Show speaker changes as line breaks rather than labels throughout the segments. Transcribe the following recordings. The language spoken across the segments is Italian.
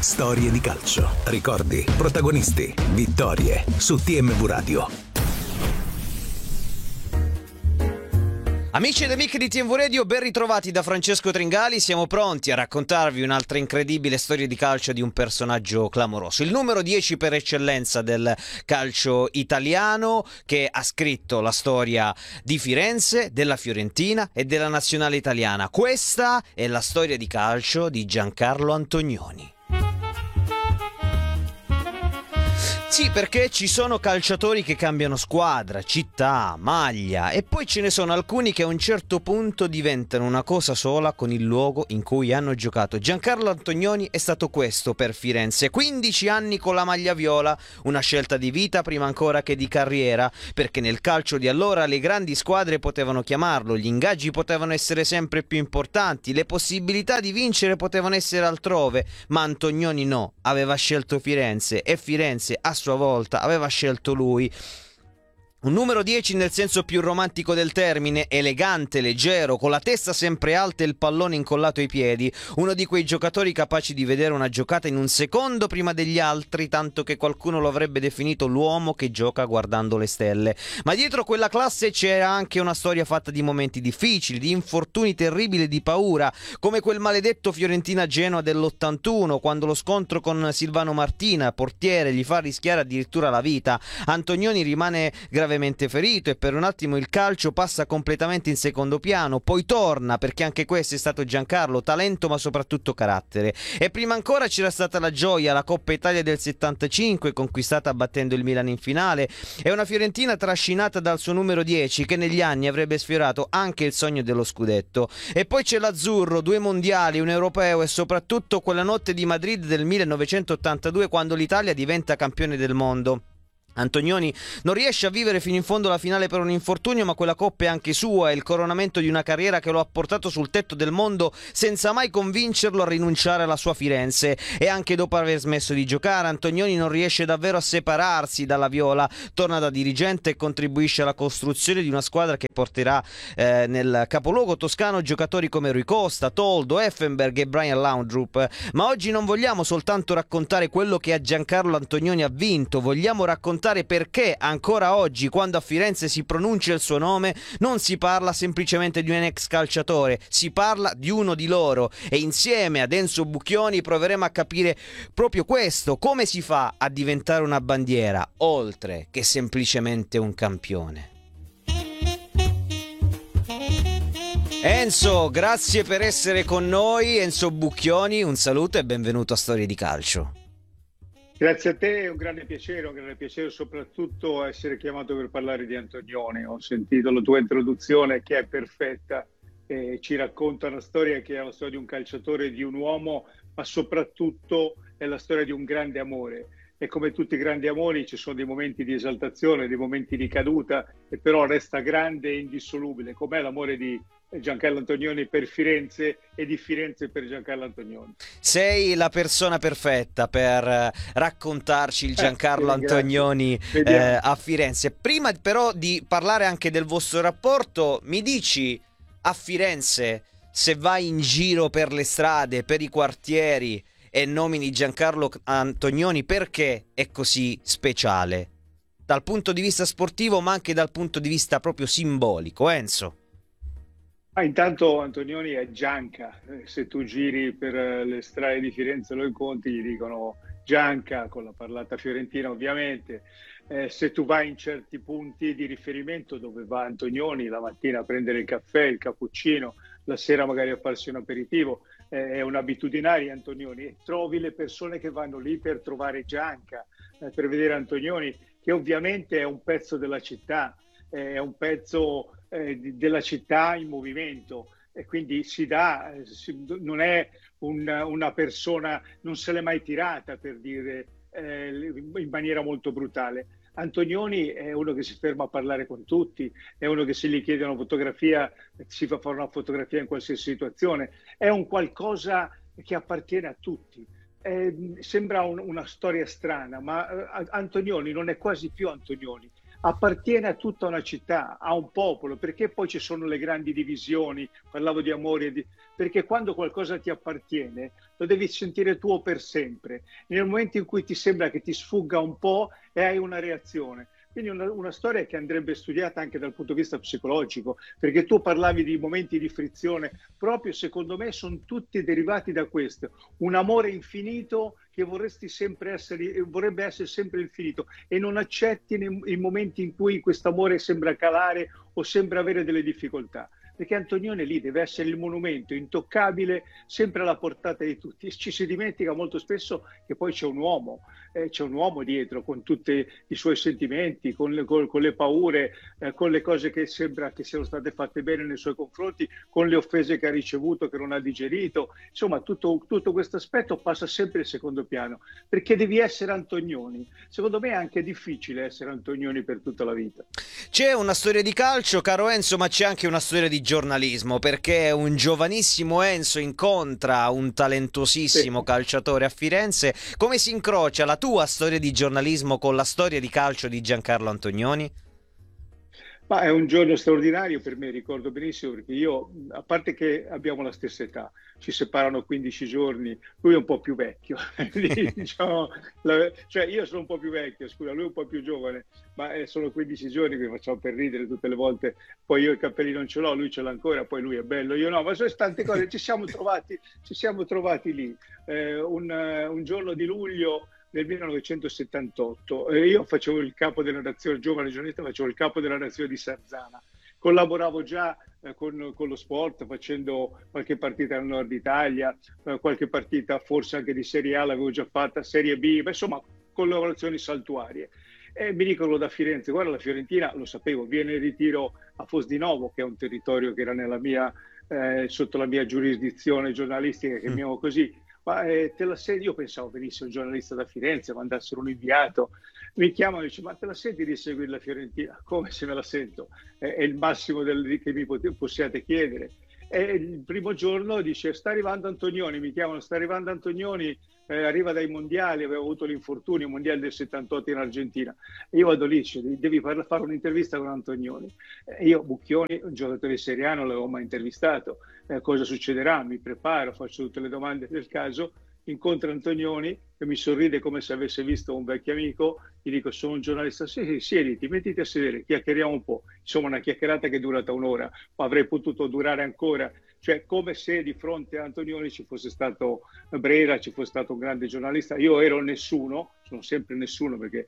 Storie di calcio, ricordi, protagonisti, vittorie su TMV Radio.
Amici ed amiche di TMV Radio, ben ritrovati da Francesco Tringali. Siamo pronti a raccontarvi un'altra incredibile storia di calcio di un personaggio clamoroso, il numero 10 per eccellenza del calcio italiano, che ha scritto la storia di Firenze, della Fiorentina e della nazionale italiana. Questa è la storia di calcio di Giancarlo Antonioni. Sì, perché ci sono calciatori che cambiano squadra, città, maglia, e poi ce ne sono alcuni che a un certo punto diventano una cosa sola con il luogo in cui hanno giocato. Giancarlo Antonioni è stato questo per Firenze: 15 anni con la maglia viola, una scelta di vita prima ancora che di carriera, perché nel calcio di allora le grandi squadre potevano chiamarlo, gli ingaggi potevano essere sempre più importanti, le possibilità di vincere potevano essere altrove, ma Antonioni no, aveva scelto Firenze e Firenze a sua volta aveva scelto lui. Un numero 10 nel senso più romantico del termine, elegante, leggero, con la testa sempre alta e il pallone incollato ai piedi, uno di quei giocatori capaci di vedere una giocata in un secondo prima degli altri, tanto che qualcuno lo avrebbe definito l'uomo che gioca guardando le stelle. Ma dietro quella classe c'era anche una storia fatta di momenti difficili, di infortuni terribili e di paura, come quel maledetto Fiorentina-Genoa dell'81, quando lo scontro con Silvano Martina, portiere, gli fa rischiare addirittura la vita. Antonioni rimane gravemente ferito e per un attimo il calcio passa completamente in secondo piano, poi torna, perché anche questo è stato Giancarlo, talento ma soprattutto carattere. E prima ancora c'era stata la gioia, la Coppa Italia del 75 conquistata battendo il Milan in finale, e una Fiorentina trascinata dal suo numero 10 che negli anni avrebbe sfiorato anche il sogno dello scudetto. E poi c'è l'azzurro, 2 mondiali, un europeo e soprattutto quella notte di Madrid del 1982 quando l'Italia diventa campione del mondo. Antonioni non riesce a vivere fino in fondo la finale per un infortunio, ma quella coppa è anche sua, è il coronamento di una carriera che lo ha portato sul tetto del mondo senza mai convincerlo a rinunciare alla sua Firenze. E anche dopo aver smesso di giocare, Antonioni non riesce davvero a separarsi dalla viola, torna da dirigente e contribuisce alla costruzione di una squadra che porterà nel capoluogo toscano giocatori come Rui Costa, Toldo, Effenberg e Brian Laudrup. Ma oggi non vogliamo soltanto raccontare quello che a Giancarlo Antonioni ha vinto, vogliamo raccontare perché ancora oggi, quando a Firenze si pronuncia il suo nome, non si parla semplicemente di un ex calciatore, si parla di uno di loro. E insieme ad Enzo Bucchioni proveremo a capire proprio questo: come si fa a diventare una bandiera oltre che semplicemente un campione. Enzo, grazie per essere con noi. Enzo Bucchioni, un saluto e benvenuto a Storie di Calcio.
Grazie a te, è un grande piacere soprattutto essere chiamato per parlare di Antonioni. Ho sentito la tua introduzione che è perfetta, ci racconta una storia che è la storia di un calciatore, di un uomo, ma soprattutto è la storia di un grande amore. E come tutti i grandi amori ci sono dei momenti di esaltazione, dei momenti di caduta, e però resta grande e indissolubile, com'è l'amore di Giancarlo Antonioni per Firenze e di Firenze per Giancarlo Antonioni.
Sei la persona perfetta per raccontarci il Giancarlo Antonioni a Firenze. Prima però di parlare anche del vostro rapporto, mi dici, a Firenze, se vai in giro per le strade, per i quartieri e nomini Giancarlo Antonioni, perché è così speciale? Dal punto di vista sportivo, ma anche dal punto di vista proprio simbolico, Enzo.
Intanto Antonioni è Gianca, se tu giri per le strade di Firenze lo incontri, gli dicono Gianca, con la parlata fiorentina ovviamente. Se tu vai in certi punti di riferimento dove va Antonioni, la mattina a prendere il caffè, il cappuccino, la sera magari a farsi un aperitivo, è un abitudinario Antonioni, e trovi le persone che vanno lì per trovare Gianca, per vedere Antonioni, che ovviamente è un pezzo della città, è un pezzo della città in movimento, e quindi non è una persona, non se l'è mai tirata, per dire in maniera molto brutale. Antonioni è uno che si ferma a parlare con tutti, è uno che se gli chiede una fotografia si fa fare una fotografia in qualsiasi situazione, è un qualcosa che appartiene a tutti. Sembra una storia strana, ma Antonioni non è quasi più Antonioni. appartiene a tutta una città, a un popolo, perché poi ci sono le grandi divisioni, parlavo di amore, perché quando qualcosa ti appartiene lo devi sentire tuo per sempre. Nel momento in cui ti sembra che ti sfugga un po' e hai una reazione. Quindi una storia che andrebbe studiata anche dal punto di vista psicologico, perché tu parlavi di momenti di frizione, proprio secondo me sono tutti derivati da questo, un amore infinito che vorrebbe essere sempre infinito e non accetti i momenti in cui questo amore sembra calare o sembra avere delle difficoltà. Perché Antonioni lì deve essere il monumento intoccabile, sempre alla portata di tutti. Ci si dimentica molto spesso che poi c'è un uomo dietro, con tutti i suoi sentimenti, con le paure, con le cose che sembra che siano state fatte bene nei suoi confronti, con le offese che ha ricevuto, che non ha digerito. Insomma, tutto questo aspetto passa sempre in secondo piano, perché devi essere Antonioni. Secondo me è anche difficile essere Antonioni per tutta la vita.
C'è una storia di calcio, caro Enzo, ma c'è anche una storia di giornalismo, perché un giovanissimo Enzo incontra un talentuosissimo calciatore a Firenze. Come si incrocia la tua storia di giornalismo con la storia di calcio di Giancarlo Antonioni?
Ma è un giorno straordinario per me, ricordo benissimo, perché io, a parte che abbiamo la stessa età, ci separano 15 giorni, lui è un po' più vecchio, diciamo, cioè io sono un po' più vecchio, scusa, lui è un po' più giovane, ma sono 15 giorni che facciamo per ridere tutte le volte, poi io i capelli non ce l'ho, lui ce l'ha ancora, poi lui è bello, io no, ma sono tante cose, ci siamo trovati lì, un giorno di luglio nel 1978. Io facevo il capo della redazione, giovane giornalista, facevo il capo della redazione di Sarzana. Collaboravo già con lo sport, facendo qualche partita nel nord Italia, qualche partita forse anche di Serie A l'avevo già fatta, Serie B, insomma collaborazioni saltuarie. E mi dicono da Firenze, guarda, la Fiorentina, lo sapevo, viene in ritiro a Fosdinovo, che è un territorio che era sotto la mia giurisdizione giornalistica, chiamiamo così. Ma te la senti? Io pensavo venisse un giornalista da Firenze, mandassero un inviato, mi chiamano e dice: ma te la senti di seguire la Fiorentina? Come se me la sento? È il massimo che mi possiate chiedere. E il primo giorno dice: sta arrivando Antonioni, mi chiamano, sta arrivando Antonioni, arriva dai mondiali, aveva avuto l'infortunio, mondiale del 78 in Argentina. E io vado lì, dice: devi fare un'intervista con Antonioni. Io, Bucchioni, un giocatore di Serie A, non l'avevo mai intervistato. Cosa succederà? Mi preparo, faccio tutte le domande del caso, incontro Antonioni che mi sorride come se avesse visto un vecchio amico, gli dico: sono un giornalista. Sì, siediti, mettiti a sedere, chiacchieriamo un po'. Insomma, una chiacchierata che è durata un'ora, ma avrei potuto durare ancora, cioè come se di fronte a Antonioni ci fosse stato Brera, ci fosse stato un grande giornalista. Io ero nessuno, sono sempre nessuno, perché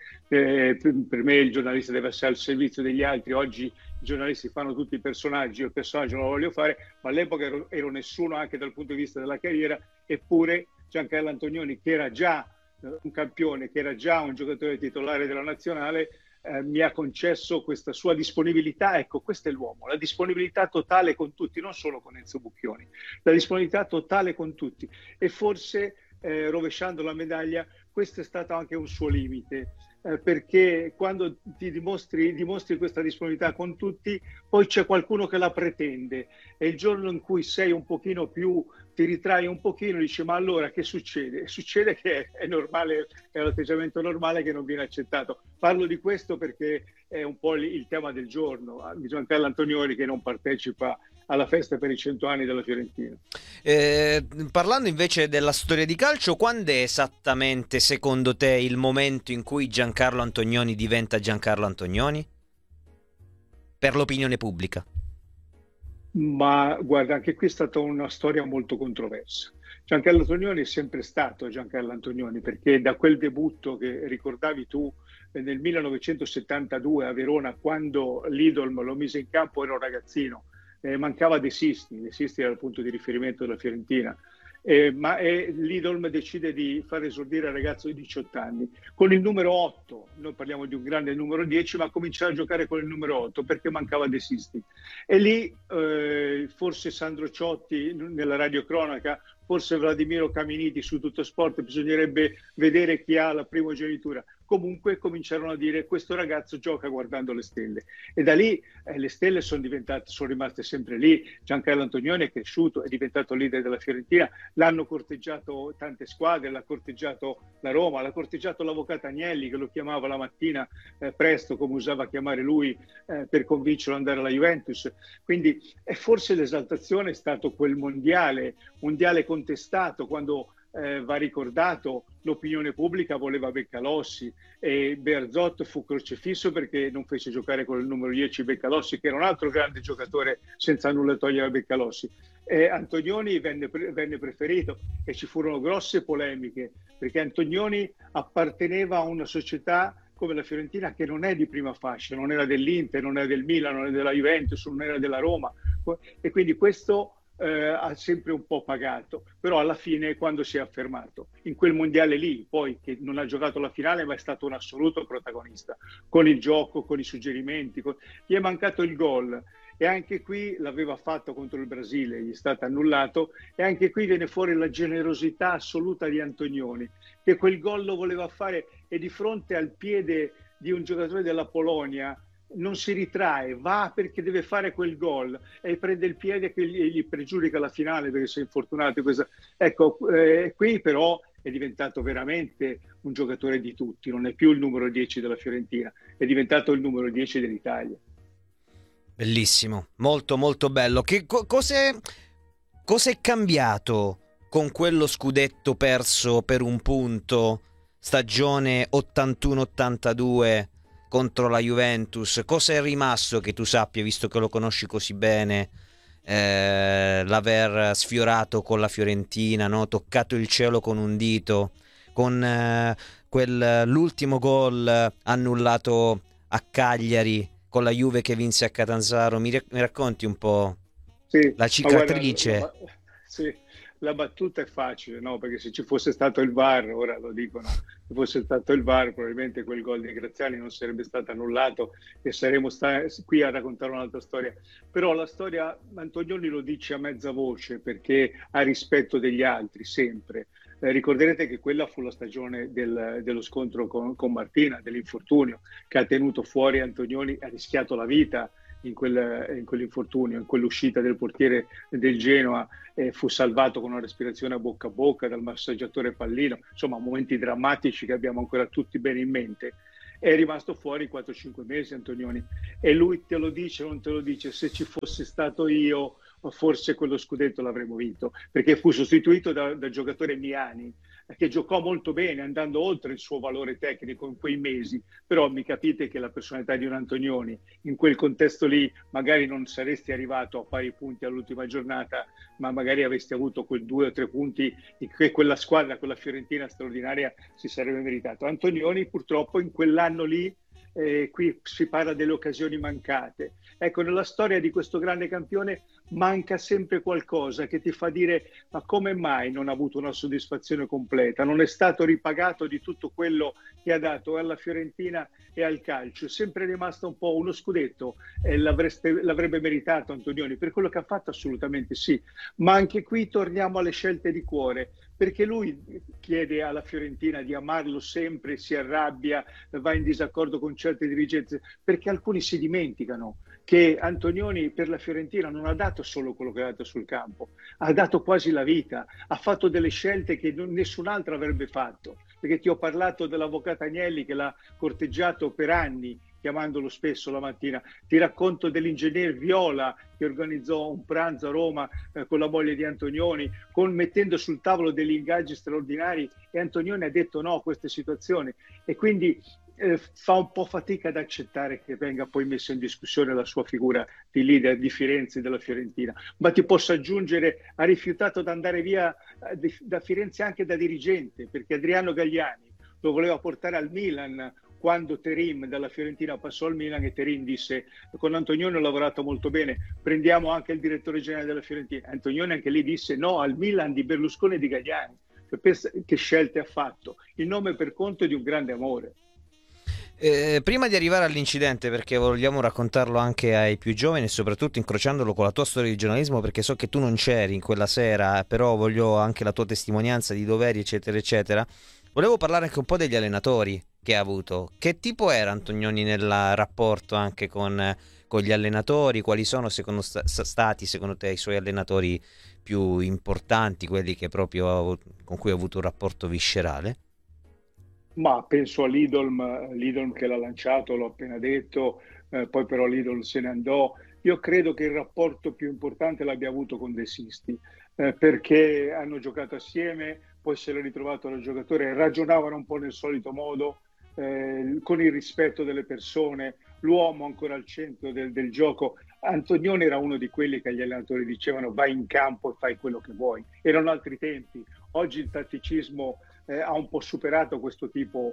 per me il giornalista deve essere al servizio degli altri. Oggi i giornalisti fanno tutti i personaggi, io il personaggio non lo voglio fare, ma all'epoca ero nessuno anche dal punto di vista della carriera, eppure Giancarlo Antonioni, che era già un campione, che era già un giocatore titolare della nazionale, mi ha concesso questa sua disponibilità. Ecco, questo è l'uomo, la disponibilità totale con tutti, non solo con Enzo Bucchioni, la disponibilità totale con tutti. E forse, rovesciando la medaglia, questo è stato anche un suo limite, perché quando ti dimostri questa disponibilità con tutti, poi c'è qualcuno che la pretende, e il giorno in cui sei un pochino più, ti ritrai un pochino, dici: ma allora che succede? Succede che è normale, è un atteggiamento normale che non viene accettato. Parlo di questo perché è un po' il tema del giorno, di Giancarlo Antonioni, che non partecipa alla festa per i 100 anni della Fiorentina.
Parlando invece della storia di calcio, quando è esattamente secondo te il momento in cui Giancarlo Antonioni diventa Giancarlo Antonioni? Per l'opinione pubblica.
Ma guarda, anche qui è stata una storia molto controversa. Giancarlo Antonioni è sempre stato Giancarlo Antonioni, perché da quel debutto che ricordavi tu nel 1972 a Verona, quando l'Idolm lo mise in campo, era un ragazzino, mancava De Sisti era il punto di riferimento della Fiorentina, ma l'Idolm decide di far esordire il ragazzo di 18 anni con il numero 8. Noi parliamo di un grande numero 10, ma cominciare a giocare con il numero 8 perché mancava De Sisti. E lì forse Sandro Ciotti nella radiocronaca, forse Vladimiro Caminiti su Tutto Sport, bisognerebbe vedere chi ha la primogenitura, comunque cominciarono a dire questo ragazzo gioca guardando le stelle, e da lì le stelle sono rimaste sempre lì. Giancarlo Antonioni è cresciuto, è diventato leader della Fiorentina, l'hanno corteggiato tante squadre, l'ha corteggiato la Roma, l'ha corteggiato l'avvocato Agnelli, che lo chiamava la mattina presto, come usava chiamare lui, per convincerlo ad andare alla Juventus. Quindi forse l'esaltazione è stato quel mondiale contestato, quando va ricordato, l'opinione pubblica voleva Beccalossi e Bearzot fu crocifisso perché non fece giocare con il numero 10 Beccalossi, che era un altro grande giocatore, senza nulla togliere a Beccalossi. Antonioni venne preferito e ci furono grosse polemiche, perché Antonioni apparteneva a una società come la Fiorentina, che non è di prima fascia, non era dell'Inter, non era del Milan, non era della Juventus, non era della Roma, e quindi questo ha sempre un po' pagato, però alla fine, quando si è affermato in quel mondiale lì, poi che non ha giocato la finale, ma è stato un assoluto protagonista, con il gioco, con i suggerimenti, gli è mancato il gol, e anche qui l'aveva fatto contro il Brasile, gli è stato annullato, e anche qui viene fuori la generosità assoluta di Antonioni, che quel gol lo voleva fare, e di fronte al piede di un giocatore della Polonia non si ritrae, va perché deve fare quel gol e prende il piede che gli pregiudica la finale perché si è infortunato. Ecco, qui però è diventato veramente un giocatore di tutti, non è più il numero 10 della Fiorentina, è diventato il numero 10 dell'Italia.
Bellissimo, molto molto bello. Cos'è cambiato con quello scudetto perso per un punto stagione 81-82 contro la Juventus? Cosa è rimasto, che tu sappia, visto che lo conosci così bene, l'aver sfiorato con la Fiorentina, no? Toccato il cielo con un dito, con l'ultimo gol annullato a Cagliari, con la Juve che vinse a Catanzaro. Mi racconti un po' la cicatrice?
Guarda, sì, la battuta è facile, no? Perché se ci fosse stato il VAR, ora lo dicono, se fosse stato il VAR, probabilmente quel gol di Graziani non sarebbe stato annullato e saremmo qui a raccontare un'altra storia. Però la storia, Antonioni lo dice a mezza voce, perché ha rispetto degli altri, sempre. Ricorderete che quella fu la stagione dello scontro con Martina, dell'infortunio, che ha tenuto fuori Antonioni, ha rischiato la vita in quell'infortunio, in quell'uscita del portiere del Genoa, fu salvato con una respirazione a bocca dal massaggiatore Pallino. Insomma, momenti drammatici che abbiamo ancora tutti bene in mente. È rimasto fuori 4-5 mesi Antonioni, e lui te lo dice, non te lo dice: se ci fosse stato io, forse quello scudetto l'avremmo vinto, perché fu sostituito da giocatore Miani, che giocò molto bene, andando oltre il suo valore tecnico in quei mesi. Però mi capite che la personalità di un Antonioni, in quel contesto lì, magari non saresti arrivato a pari punti all'ultima giornata, ma magari avresti avuto quel 2 o 3 punti che quella squadra, quella Fiorentina straordinaria, si sarebbe meritato. Antonioni purtroppo in quell'anno lì, qui si parla delle occasioni mancate. Ecco, nella storia di questo grande campione manca sempre qualcosa che ti fa dire: ma come mai non ha avuto una soddisfazione completa? Non è stato ripagato di tutto quello che ha dato alla Fiorentina e al calcio. È sempre rimasto un po' uno scudetto, l'avrebbe meritato Antonioni per quello che ha fatto, assolutamente sì, ma anche qui torniamo alle scelte di cuore, perché lui chiede alla Fiorentina di amarlo sempre, si arrabbia, va in disaccordo con certe dirigenze, perché alcuni si dimenticano che Antonioni per la Fiorentina non ha dato solo quello che ha dato sul campo, ha dato quasi la vita, ha fatto delle scelte che nessun altro avrebbe fatto, perché ti ho parlato dell'avvocato Agnelli che l'ha corteggiato per anni, chiamandolo spesso la mattina. Ti racconto dell'ingegner Viola che organizzò un pranzo a Roma con la moglie di Antonioni, mettendo sul tavolo degli ingaggi straordinari, e Antonioni ha detto no a queste situazioni, e quindi fa un po' fatica ad accettare che venga poi messa in discussione la sua figura di leader di Firenze e della Fiorentina. Ma ti posso aggiungere, ha rifiutato di andare via da Firenze anche da dirigente, perché Adriano Galliani lo voleva portare al Milan quando Terim dalla Fiorentina passò al Milan, e Terim disse: con Antonioni ho lavorato molto bene, prendiamo anche il direttore generale della Fiorentina. Antonioni anche lì disse no al Milan di Berlusconi e di Galliani. Che scelte ha fatto, in nome per conto di un grande amore.
Prima di arrivare all'incidente, perché vogliamo raccontarlo anche ai più giovani e soprattutto incrociandolo con la tua storia di giornalismo, perché so che tu non c'eri in quella sera, però voglio anche la tua testimonianza di doveri eccetera eccetera, volevo parlare anche un po' degli allenatori che ha avuto. Che tipo era Antonioni nel rapporto anche con gli allenatori? Quali sono stati secondo te i suoi allenatori più importanti, quelli che proprio con cui ha avuto un rapporto viscerale?
Ma penso a Lidolm che l'ha lanciato, l'ho appena detto, poi però Lidolm se ne andò. Io credo che il rapporto più importante l'abbia avuto con De Sisti, perché hanno giocato assieme, poi se l'è ritrovato da giocatore, ragionavano un po' nel solito modo, con il rispetto delle persone, l'uomo ancora al centro del gioco. Antonioni era uno di quelli che gli allenatori dicevano vai in campo e fai quello che vuoi. Erano altri tempi. Oggi il tatticismo ha un po' superato questo tipo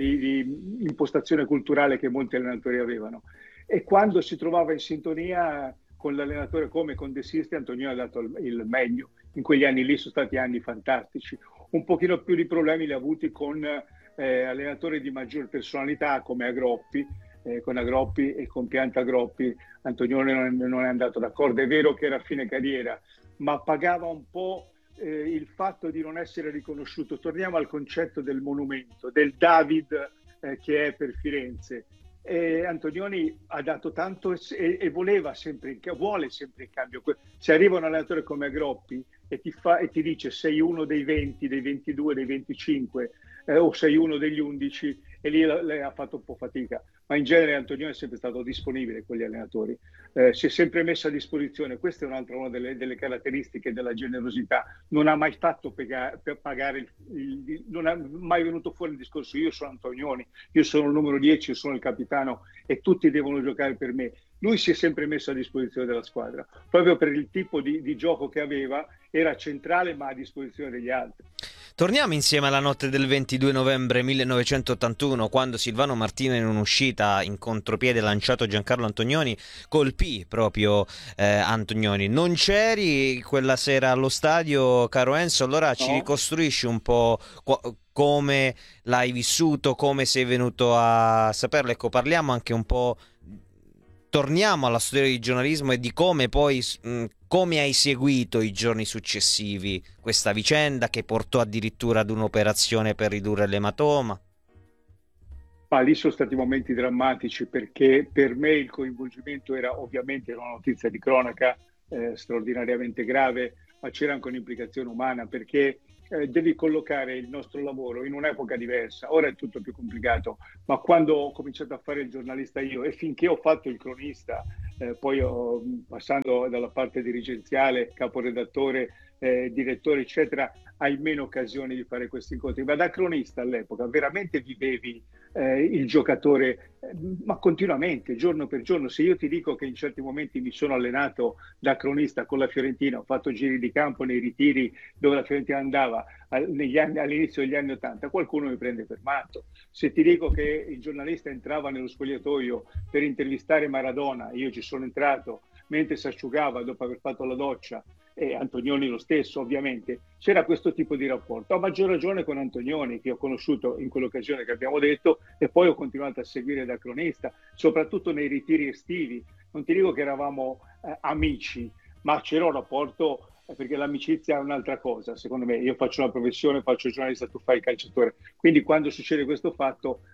di impostazione culturale che molti allenatori avevano. E quando si trovava in sintonia con l'allenatore come con De Sisti, Antonioni ha dato il meglio. In quegli anni lì sono stati anni fantastici. Un pochino più di problemi li ha avuti con allenatori di maggior personalità come Agroppi, con Agroppi e con Piantagroppi. Antonioni non è andato d'accordo. È vero che era a fine carriera, ma pagava un po' il fatto di non essere riconosciuto. Torniamo al concetto del monumento, del David che è per Firenze. Antonioni ha dato tanto e vuole sempre in cambio. Se arriva un allenatore come Agroppi e ti dice sei uno dei 20, dei 22, dei 25 o sei uno degli 11, e lì lei ha fatto un po' fatica. Ma in genere Antonioni è sempre stato disponibile con gli allenatori, si è sempre messo a disposizione. Questa è un'altra una delle caratteristiche della generosità. Non ha mai fatto per pagare, non è mai venuto fuori il discorso io sono Antonioni, io sono il numero 10, io sono il capitano e tutti devono giocare per me. Lui si è sempre messo a disposizione della squadra, proprio per il tipo di gioco che aveva, era centrale ma a disposizione degli altri.
Torniamo insieme alla notte del 22 novembre 1981, quando Silvano Martina, in un'uscita in contropiede lanciato Giancarlo Antonioni, colpì proprio Antonioni. Non c'eri quella sera allo stadio, caro Enzo, allora ci ricostruisci un po' come l'hai vissuto, come sei venuto a saperlo. Ecco, parliamo anche un po', torniamo alla storia di giornalismo e di come poi come hai seguito i giorni successivi questa vicenda che portò addirittura ad un'operazione per ridurre l'ematoma.
Ma lì sono stati momenti drammatici, perché per me il coinvolgimento era ovviamente una notizia di cronaca straordinariamente grave, ma c'era anche un'implicazione umana, perché devi collocare il nostro lavoro in un'epoca diversa. Ora è tutto più complicato, ma quando ho cominciato a fare il giornalista io e finché ho fatto il cronista, poi passando dalla parte dirigenziale, caporedattore, direttore, eccetera, hai meno occasioni di fare questi incontri. Ma da cronista all'epoca veramente vivevi il giocatore, ma continuamente, giorno per giorno. Se io ti dico che in certi momenti mi sono allenato da cronista con la Fiorentina, ho fatto giri di campo nei ritiri dove la Fiorentina andava all'inizio degli anni '80, qualcuno mi prende per matto. Se ti dico che il giornalista entrava nello spogliatoio per intervistare Maradona, io ci sono entrato mentre si asciugava dopo aver fatto la doccia, e Antonioni lo stesso ovviamente, c'era questo tipo di rapporto. A maggior ragione con Antonioni, che ho conosciuto in quell'occasione che abbiamo detto, e poi ho continuato a seguire da cronista, soprattutto nei ritiri estivi. Non ti dico che eravamo amici, ma c'era un rapporto, perché l'amicizia è un'altra cosa, secondo me. Io faccio la professione, faccio il giornalista, tu fai il calciatore. Quindi quando succede questo fatto,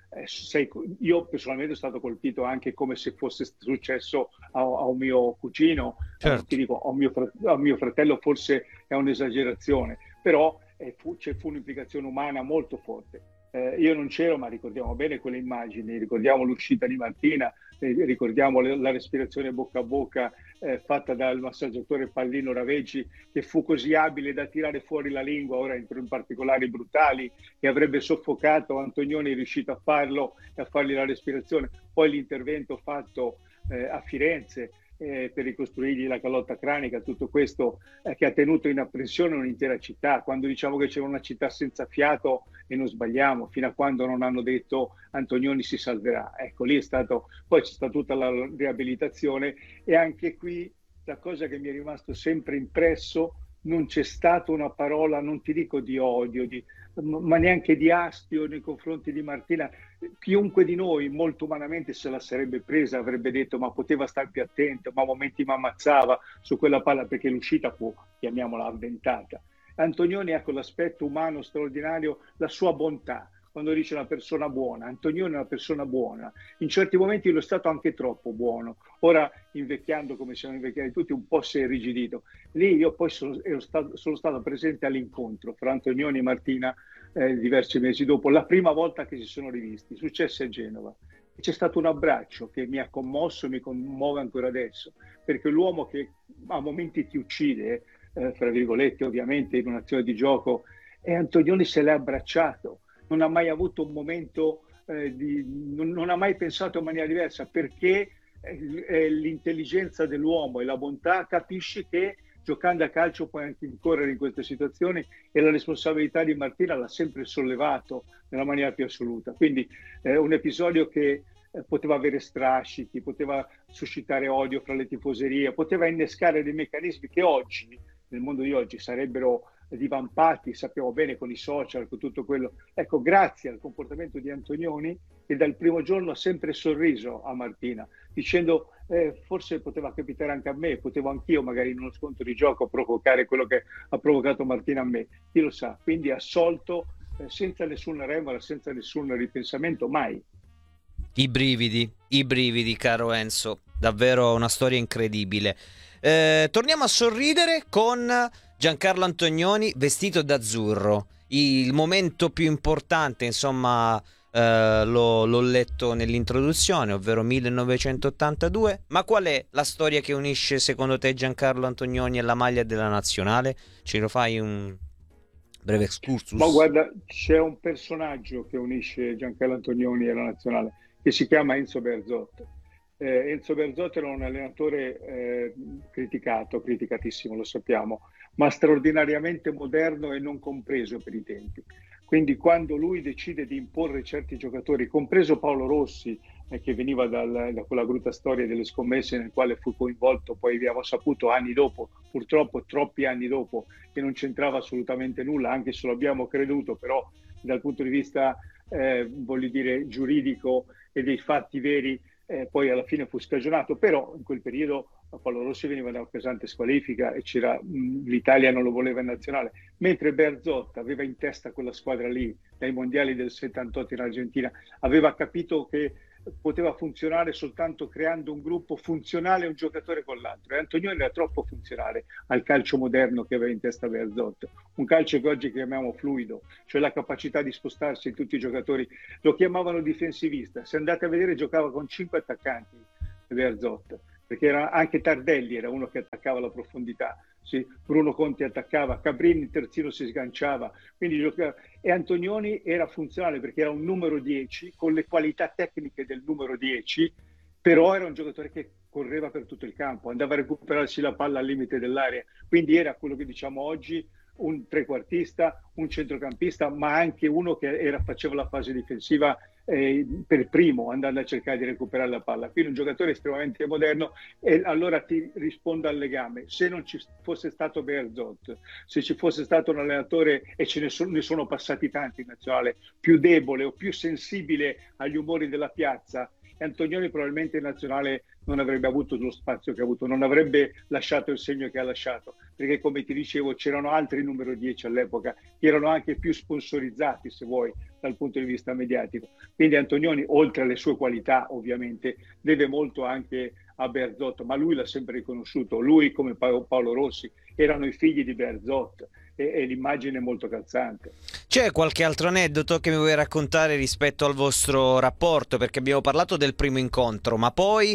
io personalmente sono stato colpito anche come se fosse successo a un mio cugino,
Certo.
ti dico, a mio fratello forse è un'esagerazione, però fu un'implicazione umana molto forte. Io non c'ero, ma ricordiamo bene quelle immagini, ricordiamo l'uscita di Martina, ricordiamo la respirazione bocca a bocca fatta dal massaggiatore Pallino Raveggi, che fu così abile da tirare fuori la lingua, ora entro in particolari brutali, che avrebbe soffocato. Antonioni è riuscito a farlo e a fargli la respirazione. Poi l'intervento fatto a Firenze per ricostruirgli la calotta cranica, tutto questo che ha tenuto in apprensione un'intera città. Quando diciamo che c'era una città senza fiato, e non sbagliamo, fino a quando non hanno detto Antonioni si salverà. Ecco, lì è stato, poi c'è stata tutta la riabilitazione, e anche qui la cosa che mi è rimasto sempre impresso, non c'è stata una parola, non ti dico di odio, ma neanche di astio nei confronti di Martina. Chiunque di noi molto umanamente se la sarebbe presa, avrebbe detto ma poteva stare più attento, ma a momenti mi ammazzava su quella palla, perché l'uscita fu, chiamiamola, avventata. Antonioni ha quell'aspetto umano straordinario, la sua bontà, quando dice una persona buona. Antonioni è una persona buona, in certi momenti lo è stato anche troppo buono. Ora, invecchiando come siamo invecchiati tutti, un po' si è irrigidito. Lì io poi sono stato presente all'incontro fra Antonioni e Martina diversi mesi dopo, la prima volta che si sono rivisti, successe a Genova. C'è stato un abbraccio che mi ha commosso e mi commuove ancora adesso, perché l'uomo che a momenti ti uccide, fra virgolette ovviamente in un'azione di gioco, e Antonioni se l'è abbracciato, non ha mai avuto un momento non ha mai pensato in maniera diversa, perché l'intelligenza dell'uomo e la bontà capisce che giocando a calcio puoi anche incorrere in queste situazioni, e la responsabilità di Martina l'ha sempre sollevato nella maniera più assoluta. Quindi un episodio che poteva avere strascichi, poteva suscitare odio fra le tifoserie, poteva innescare dei meccanismi che oggi, nel mondo di oggi, sarebbero divampati, sappiamo bene, con i social, con tutto quello. Ecco, grazie al comportamento di Antonioni, che dal primo giorno ha sempre sorriso a Martina, dicendo forse poteva capitare anche a me, potevo anch'io magari in uno scontro di gioco provocare quello che ha provocato Martina a me, chi lo sa. Quindi assolto, senza nessuna remora, senza nessun ripensamento, mai.
I brividi, caro Enzo, davvero una storia incredibile. Torniamo a sorridere con Giancarlo Antonioni vestito d'azzurro, il momento più importante, insomma, l'ho letto nell'introduzione, ovvero 1982. Ma qual è la storia che unisce secondo te Giancarlo Antonioni e la maglia della nazionale? Ce lo fai un breve excursus?
Ma guarda, c'è un personaggio che unisce Giancarlo Antonioni alla nazionale, che si chiama Enzo Bearzot. Enzo Bearzot era un allenatore criticatissimo, lo sappiamo, ma straordinariamente moderno e non compreso per i tempi. Quindi quando lui decide di imporre certi giocatori, compreso Paolo Rossi, che veniva da quella brutta storia delle scommesse nel quale fu coinvolto, poi abbiamo saputo anni dopo, purtroppo troppi anni dopo, che non c'entrava assolutamente nulla, anche se lo abbiamo creduto, però dal punto di vista voglio dire giuridico e dei fatti veri, poi alla fine fu scagionato. Però in quel periodo Paolo Rossi veniva da una pesante squalifica e l'Italia non lo voleva in nazionale, mentre Bearzot aveva in testa quella squadra lì dai mondiali del 78 in Argentina, aveva capito che poteva funzionare soltanto creando un gruppo funzionale, un giocatore con l'altro, e Antonioni era troppo funzionale al calcio moderno che aveva in testa Bearzot, un calcio che oggi chiamiamo fluido, cioè la capacità di spostarsi in tutti i giocatori. Lo chiamavano difensivista. Se andate a vedere, giocava con 5 attaccanti Bearzot, perché era anche Tardelli era uno che attaccava la profondità, sì, Bruno Conti attaccava, Cabrini terzino si sganciava, quindi giocava. E Antonioni era funzionale perché era un numero 10 con le qualità tecniche del numero 10, però era un giocatore che correva per tutto il campo, andava a recuperarsi la palla al limite dell'area, quindi era quello che diciamo oggi un trequartista, un centrocampista, ma anche uno che faceva la fase difensiva per primo, andando a cercare di recuperare la palla. Quindi un giocatore estremamente moderno. E allora ti rispondo al legame: se non ci fosse stato Bearzot, se ci fosse stato un allenatore, e ne sono passati tanti in nazionale, più debole o più sensibile agli umori della piazza, Antonioni probabilmente in nazionale non avrebbe avuto lo spazio che ha avuto, non avrebbe lasciato il segno che ha lasciato, perché come ti dicevo c'erano altri numero 10 all'epoca che erano anche più sponsorizzati, se vuoi, dal punto di vista mediatico. Quindi Antonioni, oltre alle sue qualità ovviamente, deve molto anche a Bearzot, ma lui l'ha sempre riconosciuto. Lui, come Paolo Rossi, erano i figli di Bearzot, e l'immagine è molto calzante.
C'è qualche altro aneddoto che mi vuoi raccontare rispetto al vostro rapporto? Perché abbiamo parlato del primo incontro, ma poi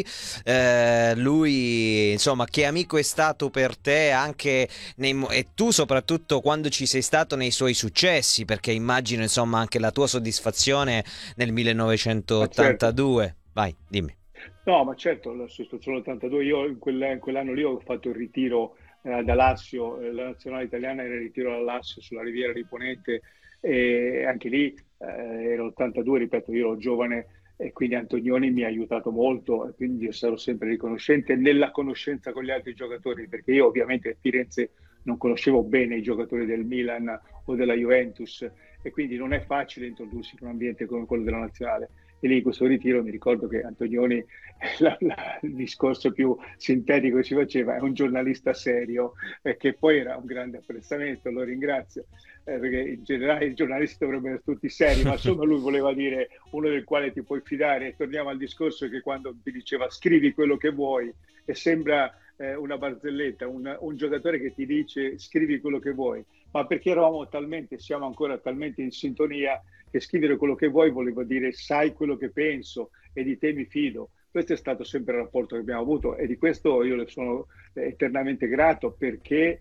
lui, insomma, che amico è stato per te anche e tu soprattutto quando ci sei stato nei suoi successi, perché immagino, insomma, anche la tua soddisfazione nel 1982. Certo. Vai, dimmi.
No, ma certo, la soddisfazione dell'82, io in quell'anno lì ho fatto il ritiro da Lazio, la nazionale italiana era in ritiro da Lazio sulla Riviera di Ponente, e anche lì era l'82, ripeto, io ero giovane, e quindi Antonioni mi ha aiutato molto, e quindi io sarò sempre riconoscente nella conoscenza con gli altri giocatori, perché io ovviamente a Firenze non conoscevo bene i giocatori del Milan o della Juventus, e quindi non è facile introdursi in un ambiente come quello della nazionale. E lì in questo ritiro mi ricordo che Antonioni, il discorso più sintetico che ci faceva, è un giornalista serio, che poi era un grande apprezzamento, lo ringrazio, perché in generale i giornalisti dovrebbero essere tutti seri, ma insomma lui voleva dire uno del quale ti puoi fidare. E torniamo al discorso che quando ti diceva scrivi quello che vuoi, e sembra una barzelletta, un giocatore che ti dice scrivi quello che vuoi, ma perché siamo ancora talmente in sintonia che scrivere quello che vuoi voleva dire sai quello che penso e di te mi fido. Questo è stato sempre il rapporto che abbiamo avuto, e di questo io le sono eternamente grato, perché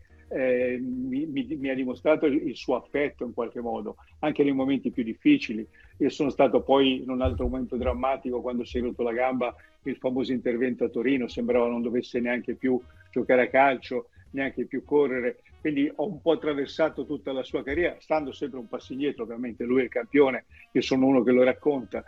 mi ha dimostrato il suo affetto in qualche modo, anche nei momenti più difficili. Io sono stato poi in un altro momento drammatico, quando si è rotto la gamba, il famoso intervento a Torino, sembrava non dovesse neanche più giocare a calcio, neanche più correre, quindi ho un po' attraversato tutta la sua carriera, stando sempre un passo indietro. Ovviamente lui è il campione, io sono uno che lo racconta,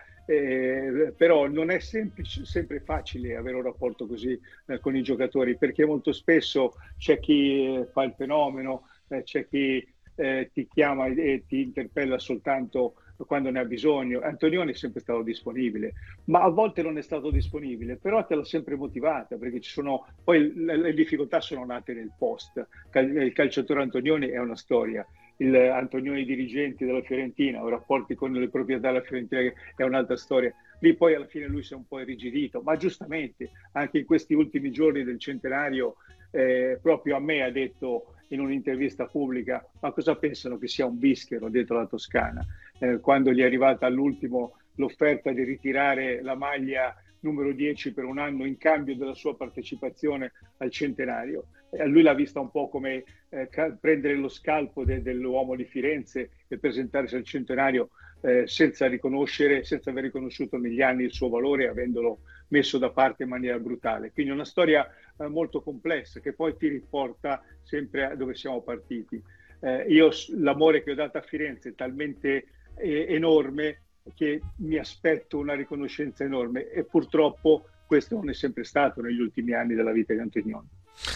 però non è sempre facile avere un rapporto così con i giocatori, perché molto spesso c'è chi fa il fenomeno, c'è chi ti chiama e ti interpella soltanto quando ne ha bisogno. Antonioni è sempre stato disponibile, ma a volte non è stato disponibile, però te l'ha sempre motivata, perché poi le difficoltà sono nate nel post. Il calciatore Antonioni è una storia, il Antonioni dirigenti della Fiorentina, o rapporti con le proprietà della Fiorentina, che è un'altra storia. Lì poi alla fine lui si è un po' irrigidito, ma giustamente anche in questi ultimi giorni del centenario proprio a me ha detto in un'intervista pubblica: ma cosa pensano che sia un bischero dietro la Toscana? Quando gli è arrivata all'ultimo l'offerta di ritirare la maglia numero 10 per un anno in cambio della sua partecipazione al centenario. Lui l'ha vista un po' come prendere lo scalpo dell'uomo di Firenze e presentarsi al centenario senza aver riconosciuto negli anni il suo valore, avendolo messo da parte in maniera brutale. Quindi una storia molto complessa, che poi ti riporta sempre a dove siamo partiti. L'amore che ho dato a Firenze è talmente enorme che mi aspetto una riconoscenza enorme, e purtroppo questo non è sempre stato negli ultimi anni della vita di Antonioni.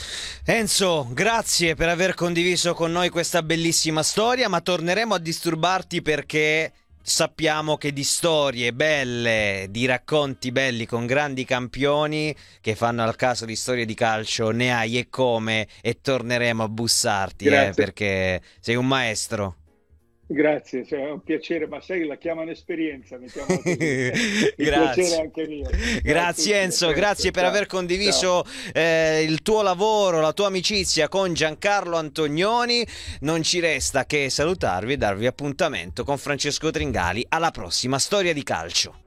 Enzo, grazie per aver condiviso con noi questa bellissima storia, ma torneremo a disturbarti, perché sappiamo che di storie belle, di racconti belli con grandi campioni che fanno al caso di storie di calcio ne hai e come, e torneremo a bussarti, perché sei un maestro.
Grazie, è un piacere, ma sai che la chiamano esperienza, mettiamola così. Piacere anche mio.
Grazie Enzo, grazie per aver condiviso il tuo lavoro, la tua amicizia con Giancarlo Antonioni. Non ci resta che salutarvi e darvi appuntamento con Francesco Tringali alla prossima Storia di Calcio.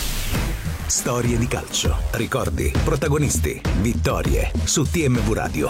Storie di calcio, ricordi, protagonisti, vittorie su TMV Radio.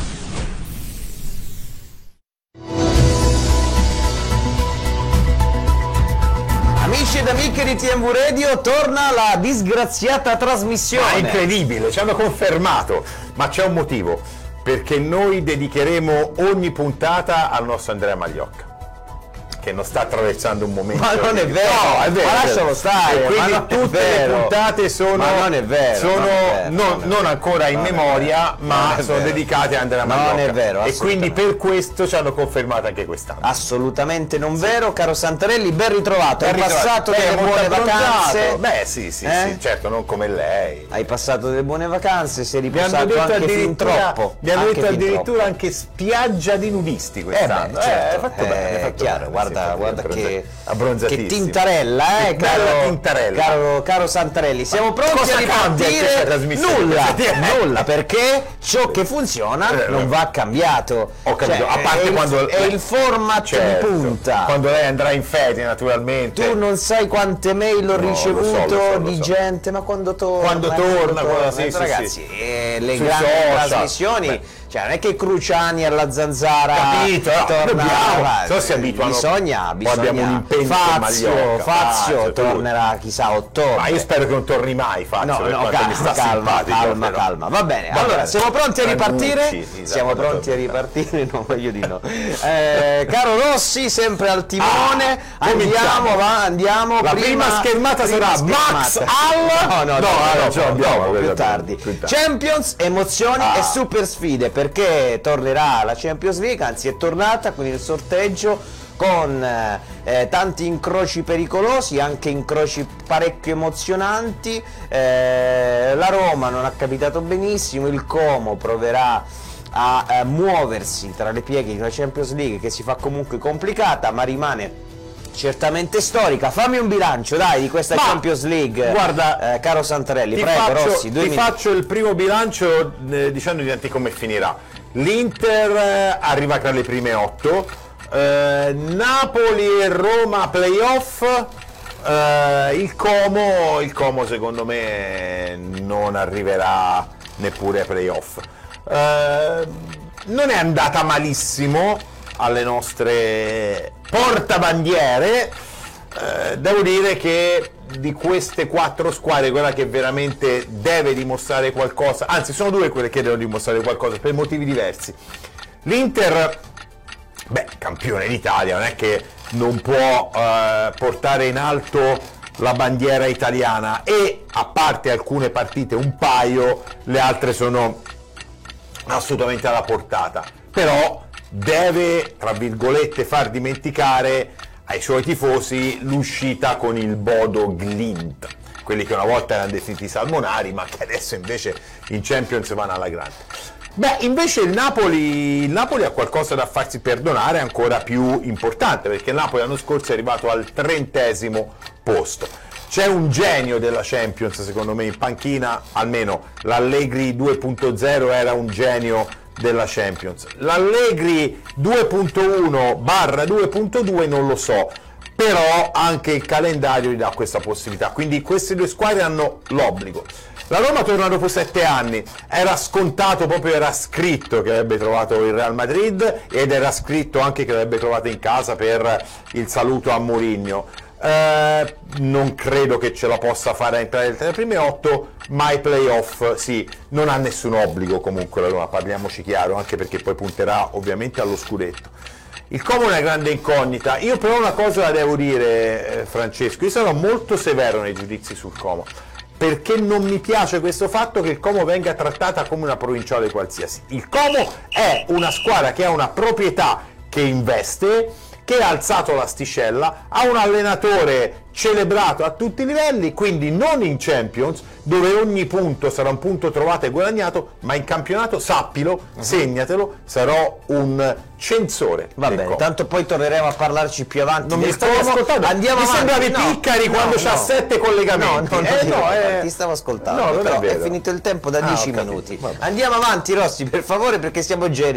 Amici ed amiche di TMV Radio, torna la disgraziata trasmissione.
Ma è incredibile, ci hanno confermato, ma c'è un motivo, perché noi dedicheremo ogni puntata al nostro Andrea Magliocca, che non sta attraversando un momento.
Ma non è vero,
no, è vero,
ma lascialo stare.
E quindi tutte le puntate sono,
ma non è vero,
non ancora in memoria, ma sono dedicate a Andrea Magliocca.
Non è vero,
e quindi per questo ci hanno confermato anche quest'anno.
Assolutamente non vero, caro Santarelli, ben ritrovato. Hai passato delle buone vacanze?
Beh, sì, certo, non come lei.
Hai passato delle buone vacanze, sei riposato anche fin troppo.
Mi hanno detto addirittura anche spiaggia di nudisti quest'anno.
Fatto bene, chiaro, guarda che tintarella, caro Santarelli. Siamo pronti a ripartire. Nulla, perché ciò che funziona non va cambiato.
Ho capito, a parte quando
è il format di punta.
Quando lei andrà in ferie, naturalmente.
Tu non sai quante mail ho ricevuto di gente, ma quando torna, ragazzi, le grandi trasmissioni. Cioè, non è che Cruciani alla Zanzara,
capito, si abituano.
Bisogna
abbiamo un impegno.
Fazio tornerà chissà a ottobre.
Ma io spero che non torni mai Fazio.
Calma. Va bene, allora siamo pronti a ripartire? Siamo pronti a ripartire? No, meglio di no. Caro Rossi, sempre al timone. Andiamo.
La prima schermata sarà Max All.
No, più tardi. Champions, emozioni e super sfide, perché tornerà la Champions League, anzi è tornata con il sorteggio con tanti incroci pericolosi, anche incroci parecchio emozionanti. La Roma non ha capitato benissimo, il Como proverà a muoversi tra le pieghe di una Champions League che si fa comunque complicata, ma rimane certamente storica. Fammi un bilancio, dai, di questa Champions League,
guarda,
caro Santarelli, prego. Rossi,
ti faccio il primo bilancio dicendoti come finirà. L'Inter arriva tra le prime 8, Napoli e Roma playoff, il Como secondo me non arriverà neppure ai playoff. Non è andata malissimo alle nostre portabandiere. Devo dire che di queste 4 squadre quella che veramente deve dimostrare qualcosa, anzi sono 2 quelle che devono dimostrare qualcosa per motivi diversi. L'Inter, campione d'Italia, non è che non può portare in alto la bandiera italiana, e a parte alcune partite, un paio, le altre sono assolutamente alla portata, però deve, tra virgolette, far dimenticare ai suoi tifosi l'uscita con il Bodo Glimt, quelli che una volta erano definiti salmonari ma che adesso invece in Champions vanno alla grande. Invece il Napoli ha qualcosa da farsi perdonare ancora più importante, perché il Napoli l'anno scorso è arrivato al 30° posto. C'è un genio della Champions secondo me in panchina, almeno l'Allegri 2.0 era un genio della Champions. L'Allegri 2.1/2.2 non lo so, però anche il calendario gli dà questa possibilità, quindi queste 2 squadre hanno l'obbligo. La Roma torna dopo 7 anni, era scontato, proprio era scritto che avrebbe trovato il Real Madrid, ed era scritto anche che l'avrebbe trovato in casa per il saluto a Mourinho. Non credo che ce la possa fare a entrare tra le prime 8, ma ai playoff sì, non ha nessun obbligo comunque la Roma, parliamoci chiaro, anche perché poi punterà ovviamente allo scudetto. Il Como è una grande incognita. Io però una cosa la devo dire, Francesco, io sarò molto severo nei giudizi sul Como, perché non mi piace questo fatto che il Como venga trattata come una provinciale qualsiasi. Il Como è una squadra che ha una proprietà che investe, che ha alzato l'asticella, ha un allenatore celebrato a tutti i livelli, quindi non in Champions, dove ogni punto sarà un punto trovato e guadagnato, ma in campionato, sappilo, segnatelo, sarò un censore.
Va bene, tanto poi torneremo a parlarci più avanti.
Non mi stai ascoltando?
Andiamo avanti.
Sembravi Piccari quando c'ha 7 collegamenti.
Ti stavo ascoltando, però è finito il tempo da 10 minuti. Andiamo avanti, Rossi, per favore, perché siamo geri.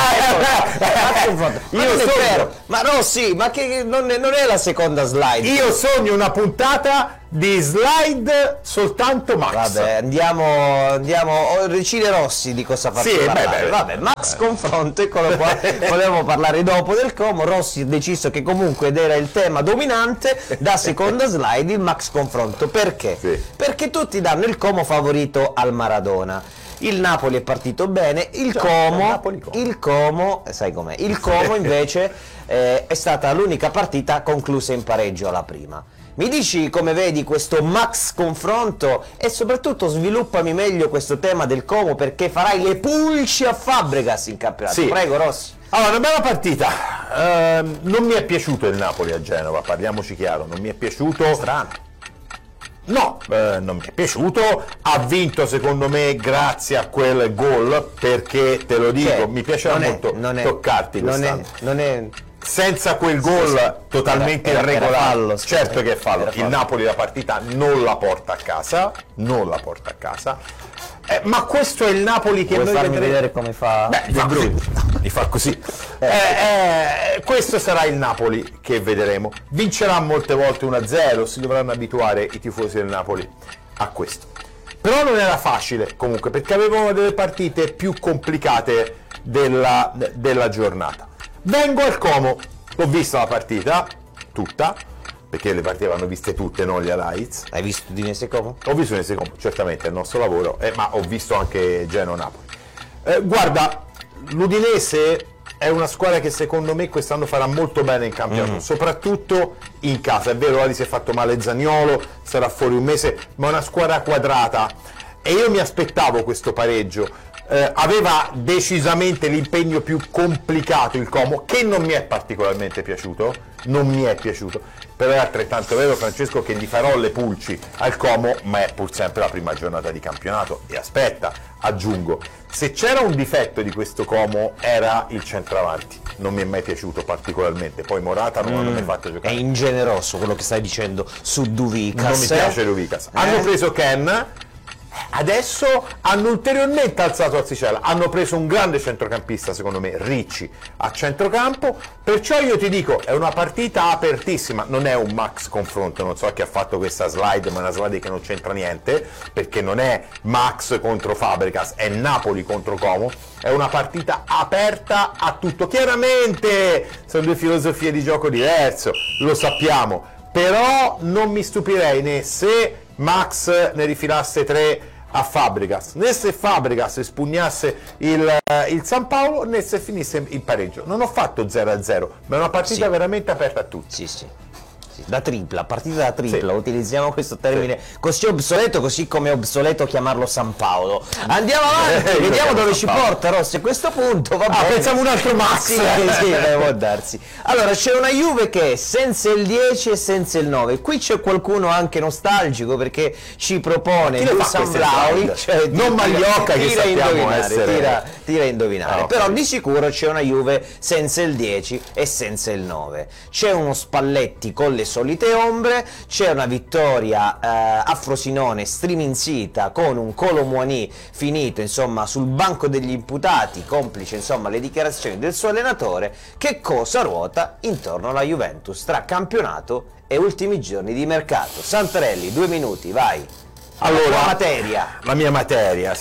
Ma Rossi, ma che non è la seconda slide.
Io sogno una puntata di slide soltanto Max.
Vabbè, andiamo Recine Rossi di cosa farci parlare. Vabbè, Max confronto, eccolo qua. Volevamo parlare dopo del Como. Rossi ha deciso che comunque ed era il tema dominante, da seconda slide il Max confronto. Perché? Perché tutti danno il Como favorito al Maradona. Il Napoli è partito bene, il Como, sai com'è? Il Como invece è stata l'unica partita conclusa in pareggio alla prima. Mi dici come vedi questo Max confronto, e soprattutto sviluppami meglio questo tema del Como, perché farai le pulci a Fabregas in campionato. Prego, Rossi.
Allora, una bella partita. Non mi è piaciuto il Napoli a Genova, parliamoci chiaro, non mi è piaciuto.
Strano.
No, non mi è piaciuto. Ha vinto secondo me grazie a quel gol, perché te lo dico, mi piaceva molto toccarti quest'anno. Senza quel gol totalmente irregolare, certo che è fallo. Il Napoli la partita non la porta a casa, ma questo è il Napoli che
vuoi farmi vedere come fa?
Di far così. Questo sarà il Napoli che vedremo. Vincerà molte volte 1-0, si dovranno abituare i tifosi del Napoli a questo. Però non era facile comunque, perché avevano delle partite più complicate della giornata. Vengo al Como, l'ho vista la partita tutta, perché le partite vanno viste tutte, non gli highlights.
Hai visto Udinese Como?
Ho visto Udinese Como, certamente è il nostro lavoro, ma ho visto anche Genoa-Napoli. Guarda, l'Udinese è una squadra che secondo me quest'anno farà molto bene in campionato, soprattutto in casa. È vero, si è fatto male Zaniolo, sarà fuori un mese, ma è una squadra quadrata. E io mi aspettavo questo pareggio, aveva decisamente l'impegno più complicato il Como, che non mi è particolarmente piaciuto, però è altrettanto vero, Francesco, che gli farò le pulci al Como, ma è pur sempre la prima giornata di campionato. E aspetta, aggiungo, se c'era un difetto di questo Como era il centravanti, non mi è mai piaciuto particolarmente, poi Morata non hanno mai fatto giocare.
È ingeneroso quello che stai dicendo su Duvicas.
Non mi piace Duvicas. Hanno preso Ken, adesso hanno ulteriormente alzato l'asticella, hanno preso un grande centrocampista, secondo me, Ricci a centrocampo, perciò io ti dico, è una partita apertissima, non è un max confronto, non so chi ha fatto questa slide, ma è una slide che non c'entra niente, perché non è Max contro Fabregas, è Napoli contro Como, è una partita aperta a tutto. Chiaramente sono due filosofie di gioco diverse, lo sappiamo, però non mi stupirei né se Max ne rifilasse 3 a Fabregas, né se Fabregas espugnasse il San Paolo, né se finisse il pareggio. Non ho fatto 0-0, ma è una partita veramente aperta a tutti.
Sì. Da tripla, partita da tripla,
Sì.
utilizziamo questo termine così obsoleto, così come è obsoleto chiamarlo San Paolo. Andiamo avanti, vediamo dove ci porta Rossi a questo punto. Va bene.
Pensavo un altro Max.
Sì, può darsi. Allora, c'è una Juve che è senza il 10 e senza il 9. Qui c'è qualcuno anche nostalgico perché ci propone Dusan Vlahovic,
non Magliocca, che sappiamo essere.
Tira a indovinare.
Ah,
Però
ok.
di sicuro c'è una Juve senza il 10 e senza il 9. C'è uno Spalletti con le solite ombre, c'è una vittoria a Frosinone striminzita con un Kolo Muani finito insomma sul banco degli imputati, complice insomma le dichiarazioni del suo allenatore. Che cosa ruota intorno alla Juventus tra campionato e ultimi giorni di mercato? Santarelli, 2 minuti, vai.
Allora,
la tua materia.
La mia materia.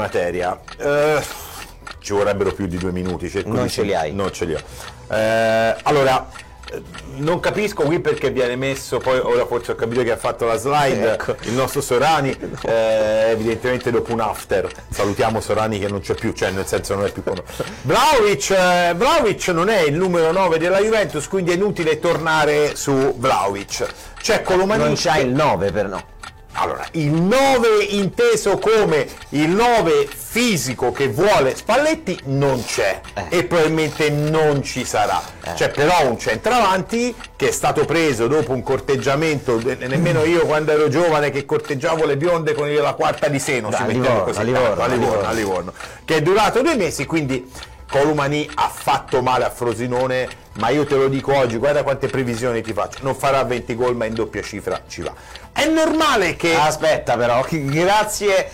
Ci vorrebbero più di 2 minuti.
Non ce li hai.
Non ce li ho. Allora, non capisco qui perché viene messo, poi ora forse ho capito che ha fatto la slide,
Ecco.
il nostro Sorani, evidentemente dopo un after. Salutiamo Sorani che non c'è più, cioè nel senso non è più con noi. Vlahovic non è il numero 9 della Juventus, quindi è inutile tornare su Vlahovic. C'è Colomani.
Non c'hai il 9 per no.
Allora, il 9 inteso come il 9 fisico che vuole Spalletti non c'è e probabilmente non ci sarà. C'è però un centravanti che è stato preso dopo un corteggiamento, nemmeno io quando ero giovane che corteggiavo le bionde con la quarta di seno,
A Livorno,
che è durato 2 mesi, quindi Colomani ha fatto male a Frosinone, ma io te lo dico oggi, guarda quante previsioni ti faccio, non farà 20 gol ma in doppia cifra ci va. È normale che...
Aspetta però, grazie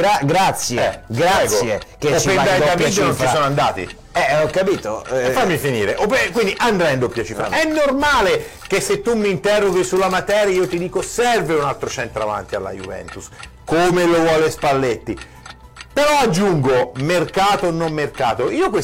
che ci va in doppia cifra.
Non ci sono andati.
Ho capito.
Fammi finire. Quindi andrà in doppia cifra. È normale che se tu mi interroghi sulla materia io ti dico serve un altro centravanti alla Juventus, come lo vuole Spalletti. Però aggiungo, mercato o non mercato, io